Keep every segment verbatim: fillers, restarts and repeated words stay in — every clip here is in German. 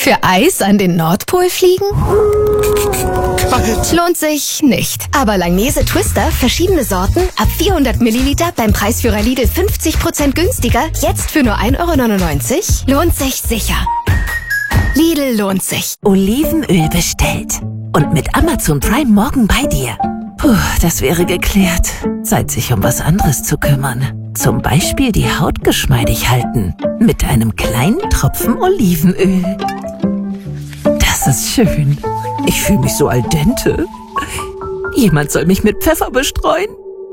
Für Eis an den Nordpol fliegen? Kalt. Lohnt sich nicht. Aber Langnese Twister, verschiedene Sorten, ab vierhundert Milliliter beim Preisführer Lidl fünfzig Prozent günstiger, jetzt für nur ein Euro neunundneunzig? Lohnt sich sicher. Lidl lohnt sich. Olivenöl bestellt. Und mit Amazon Prime morgen bei dir. Puh, das wäre geklärt. Zeit, sich um was anderes zu kümmern. Zum Beispiel die Haut geschmeidig halten. Mit einem kleinen Tropfen Olivenöl. Das ist schön. Ich fühle mich so al dente. Jemand soll mich mit Pfeffer bestreuen.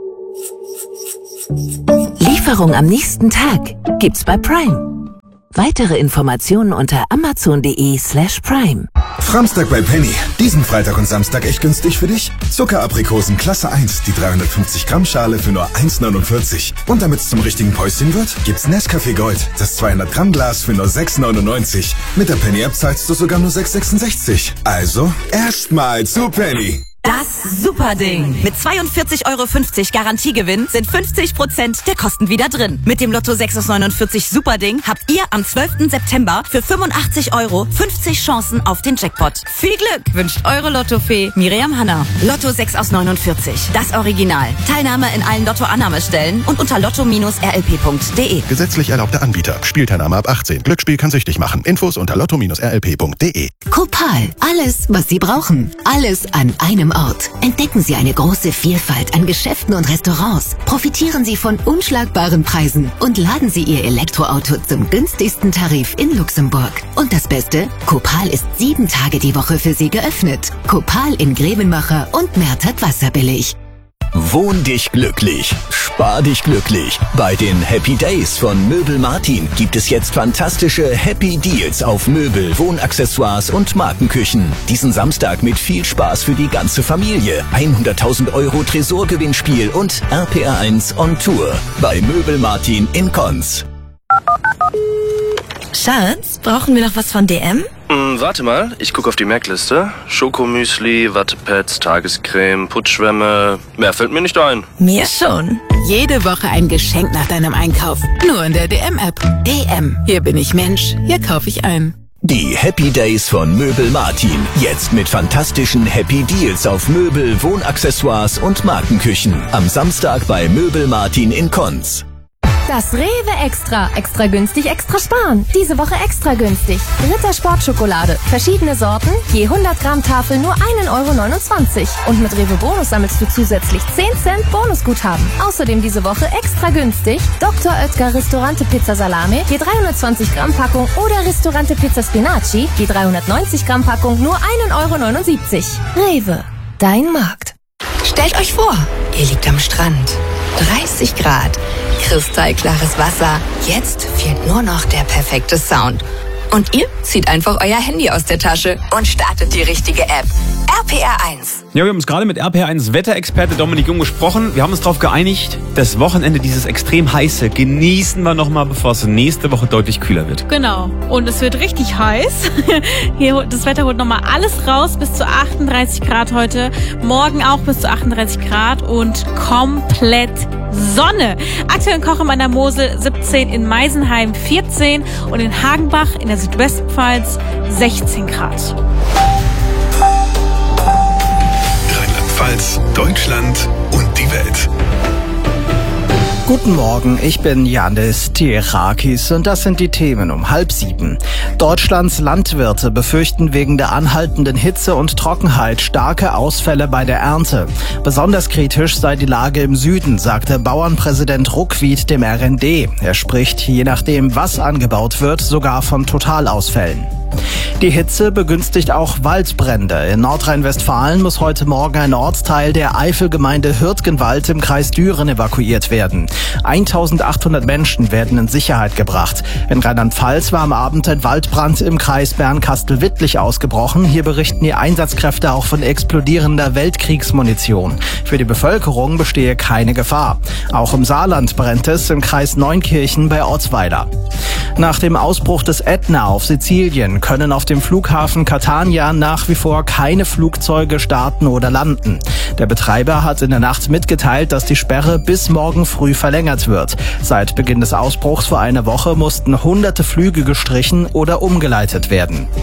Lieferung am nächsten Tag gibt's bei Prime. Weitere Informationen unter amazon.de slash prime. Framstag bei Penny. Diesen Freitag und Samstag echt günstig für dich. Zuckeraprikosen Klasse eins, die dreihundertfünfzig Gramm Schale für nur eins neunundvierzig. Und damit's zum richtigen Päuschen wird, gibt's Nescafé Gold, das zweihundert Gramm Glas für nur sechs neunundneunzig. Mit der Penny App zahlst du sogar nur sechs sechsundsechzig. Also, erstmal zu Penny. Das Superding. Mit zweiundvierzig Euro fünfzig Garantiegewinn sind fünfzig Prozent der Kosten wieder drin. Mit dem Lotto sechs aus neunundvierzig Superding habt ihr am zwölften September für fünfundachtzig Euro fünfzig Chancen auf den Jackpot. Viel Glück wünscht eure Lottofee Miriam Hanna. Lotto sechs aus neunundvierzig. Das Original. Teilnahme in allen Lotto-Annahmestellen und unter lotto Bindestrich r l p punkt d e. Gesetzlich erlaubter Anbieter. Spielteilnahme ab achtzehn. Glücksspiel kann süchtig machen. Infos unter lotto Bindestrich r l p punkt d e. Copal. Alles, was Sie brauchen. Alles an einem Ort. Entdecken Sie eine große Vielfalt an Geschäften und Restaurants. Profitieren Sie von unschlagbaren Preisen und laden Sie Ihr Elektroauto zum günstigsten Tarif in Luxemburg. Und das Beste? Copal ist sieben Tage die Woche für Sie geöffnet. Copal in Grevenmacher und Mertert Wasserbillig. Wohn dich glücklich, spar dich glücklich. Bei den Happy Days von Möbel Martin gibt es jetzt fantastische Happy Deals auf Möbel, Wohnaccessoires und Markenküchen. Diesen Samstag mit viel Spaß für die ganze Familie. hunderttausend Euro Tresorgewinnspiel und R P R eins on Tour bei Möbel Martin in Konz. Schatz, brauchen wir noch was von D M? Hm, warte mal, ich gucke auf die Merkliste. Schokomüsli, Wattepads, Tagescreme, Putzschwämme. Mehr fällt mir nicht ein. Mir schon. Jede Woche ein Geschenk nach deinem Einkauf. Nur in der D M-App. D M. Hier bin ich Mensch. Hier kaufe ich ein. Die Happy Days von Möbel Martin. Jetzt mit fantastischen Happy Deals auf Möbel, Wohnaccessoires und Markenküchen. Am Samstag bei Möbel Martin in Konz. Das Rewe Extra. Extra günstig, extra sparen. Diese Woche extra günstig. Ritter Sportschokolade. Verschiedene Sorten. Je hundert Gramm Tafel nur ein Euro neunundzwanzig. Und mit Rewe Bonus sammelst du zusätzlich zehn Cent Bonusguthaben. Außerdem diese Woche extra günstig. Doktor Oetker Ristorante Pizza Salame. Je dreihundertzwanzig Gramm Packung. Oder Ristorante Pizza Spinaci. Je dreihundertneunzig Gramm Packung nur ein Euro neunundsiebzig. Rewe. Dein Markt. Stellt euch vor, ihr liegt am Strand. dreißig Grad. Kristallklares Wasser. Jetzt fehlt nur noch der perfekte Sound. Und ihr zieht einfach euer Handy aus der Tasche und startet die richtige App. R P R eins. Ja, wir haben uns gerade mit R P R eins Wetterexperte Dominik Jung gesprochen. Wir haben uns darauf geeinigt, das Wochenende, dieses extrem heiße, genießen wir nochmal, bevor es nächste Woche deutlich kühler wird. Genau. Und es wird richtig heiß. Hier, das Wetter holt nochmal alles raus. Bis zu achtunddreißig Grad heute. Morgen auch bis zu achtunddreißig Grad und komplett Sonne. Aktuell in Kochem an der Mosel siebzehn, in Meisenheim vierzehn und in Hagenbach in der Südwestpfalz sechzehn Grad. Rheinland-Pfalz, Deutschland und die Welt. Guten Morgen, ich bin Yannis Tierakis und das sind die Themen um halb sieben. Deutschlands Landwirte befürchten wegen der anhaltenden Hitze und Trockenheit starke Ausfälle bei der Ernte. Besonders kritisch sei die Lage im Süden, sagte Bauernpräsident Ruckwied dem R N D. Er spricht, je nachdem, was angebaut wird, sogar von Totalausfällen. Die Hitze begünstigt auch Waldbrände. In Nordrhein-Westfalen muss heute Morgen ein Ortsteil der Eifelgemeinde Hürtgenwald im Kreis Düren evakuiert werden. eintausendachthundert Menschen werden in Sicherheit gebracht. In Rheinland-Pfalz war am Abend ein Waldbrand im Kreis Bernkastel-Wittlich ausgebrochen. Hier berichten die Einsatzkräfte auch von explodierender Weltkriegsmunition. Für die Bevölkerung bestehe keine Gefahr. Auch im Saarland brennt es im Kreis Neunkirchen bei Ortsweiler. Nach dem Ausbruch des Ätna auf Sizilien können auf dem Flughafen Catania nach wie vor keine Flugzeuge starten oder landen. Der Betreiber hat in der Nacht mitgeteilt, dass die Sperre bis morgen früh verlängert wird. Seit Beginn des Ausbruchs vor einer Woche mussten hunderte Flüge gestrichen oder umgeleitet werden.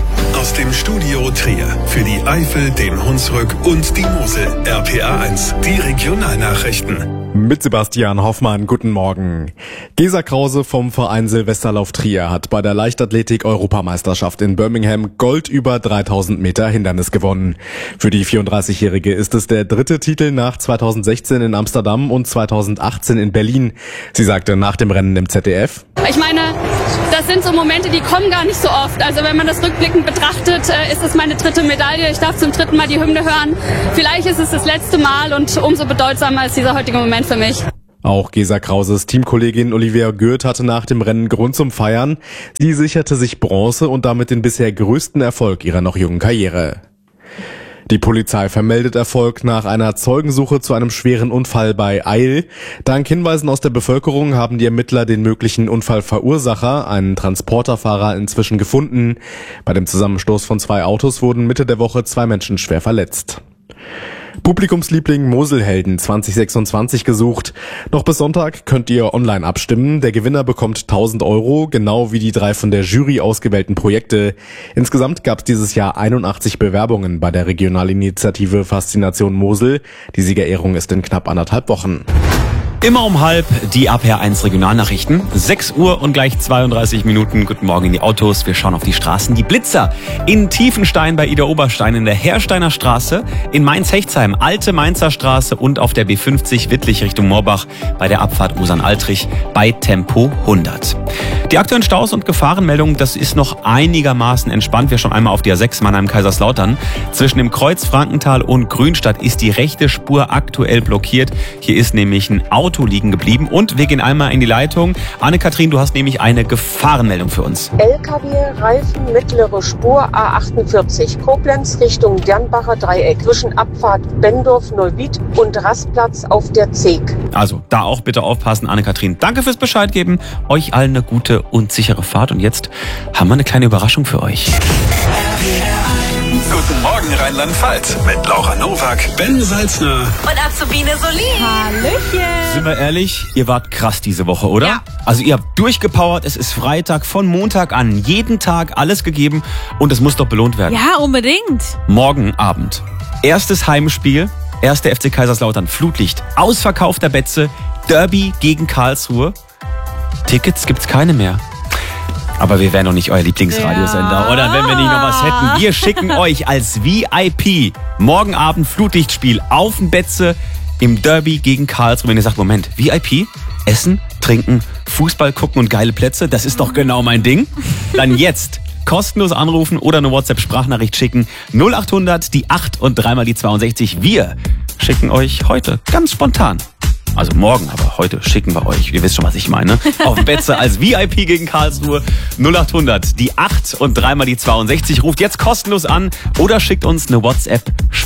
aus dem Studio Trier. Für die Eifel, den Hunsrück und die Mosel. R P A eins, die Regionalnachrichten. Mit Sebastian Hoffmann, guten Morgen. Gesa Krause vom Verein Silvesterlauf Trier hat bei der Leichtathletik-Europameisterschaft in Birmingham Gold über dreitausend Meter Hindernis gewonnen. Für die vierunddreißigjährige ist es der dritte Titel nach zweitausendsechzehn in Amsterdam und zweitausendachtzehn in Berlin. Sie sagte nach dem Rennen im Z D F: Ich meine, das sind so Momente, die kommen gar nicht so oft. Also wenn man das rückblickend betrachtet, ist es meine dritte Medaille. Ich darf zum dritten Mal die Hymne hören. Vielleicht ist es das letzte Mal und umso bedeutsamer ist dieser heutige Moment für mich. Auch Gesa Krauses Teamkollegin Olivia Gürt hatte nach dem Rennen Grund zum Feiern. Sie sicherte sich Bronze und damit den bisher größten Erfolg ihrer noch jungen Karriere. Die Polizei vermeldet Erfolg nach einer Zeugensuche zu einem schweren Unfall bei Eil. Dank Hinweisen aus der Bevölkerung haben die Ermittler den möglichen Unfallverursacher, einen Transporterfahrer, inzwischen gefunden. Bei dem Zusammenstoß von zwei Autos wurden Mitte der Woche zwei Menschen schwer verletzt. Publikumsliebling Moselhelden zwanzig sechsundzwanzig gesucht. Noch bis Sonntag könnt ihr online abstimmen. Der Gewinner bekommt tausend Euro, genau wie die drei von der Jury ausgewählten Projekte. Insgesamt gab es dieses Jahr einundachtzig Bewerbungen bei der Regionalinitiative Faszination Mosel. Die Siegerehrung ist in knapp anderthalb Wochen. Immer um halb die A P R eins Regionalnachrichten. sechs Uhr und gleich zweiunddreißig Minuten. Guten Morgen in die Autos. Wir schauen auf die Straßen. Die Blitzer in Tiefenstein bei Ida Oberstein, in der Hersteiner Straße, in Mainz-Hechtsheim, Alte Mainzer Straße und auf der B fünfzig Wittlich Richtung Moorbach bei der Abfahrt Usan-Altrich bei Tempo hundert. Die aktuellen Staus und Gefahrenmeldungen, das ist noch einigermaßen entspannt. Wir schauen einmal auf die A sechs Mannheim-Kaiserslautern. Zwischen dem Kreuz Frankenthal und Grünstadt ist die rechte Spur aktuell blockiert. Hier ist nämlich ein Auto liegen geblieben und wir gehen einmal in die Leitung. Anne-Kathrin, du hast nämlich eine Gefahrenmeldung für uns. L K W-Reifen, mittlere Spur A achtundvierzig, Koblenz Richtung Dernbacher Dreieck, zwischen Abfahrt Bendorf-Neuwied und Rastplatz auf der Zeeg. Also da auch bitte aufpassen, Anne-Kathrin. Danke fürs Bescheid geben. Euch allen eine gute und sichere Fahrt. Und jetzt haben wir eine kleine Überraschung für euch. Guten Morgen Rheinland-Pfalz mit Laura Nowak, Ben Salzner und Azubine Solin. Hallöchen. Sind wir ehrlich, ihr wart krass diese Woche, oder? Ja. Also ihr habt durchgepowert, es ist Freitag, von Montag an, jeden Tag alles gegeben und es muss doch belohnt werden. Ja, unbedingt. Morgen Abend, erstes Heimspiel, erster F C Kaiserslautern, Flutlicht, ausverkaufter Betze, Derby gegen Karlsruhe. Tickets gibt's keine mehr. Aber wir wären doch nicht euer Lieblingsradiosender, ja. Oder wenn wir nicht noch was hätten. Wir schicken euch als V I P morgen Abend Flutlichtspiel auf den Betze im Derby gegen Karlsruhe. Wenn ihr sagt, Moment, V I P, Essen, Trinken, Fußball gucken und geile Plätze, das ist doch genau mein Ding. Dann jetzt kostenlos anrufen oder eine WhatsApp-Sprachnachricht schicken. null acht hundert, die acht und dreimal die zweiundsechzig. Wir schicken euch heute ganz spontan. Also morgen, aber heute schicken wir euch, ihr wisst schon, was ich meine, auf Betze als V I P gegen Karlsruhe. null acht hundert, die acht und dreimal die zweiundsechzig. Ruft jetzt kostenlos an oder schickt uns eine WhatsApp